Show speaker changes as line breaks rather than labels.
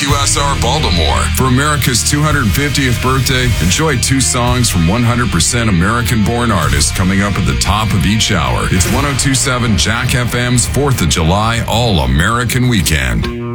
QSR Baltimore. For America's 250th birthday, enjoy two songs from 100% American-born artists coming up at the top of each hour. It's 102.7 Jack FM's 4th of July All-American Weekend.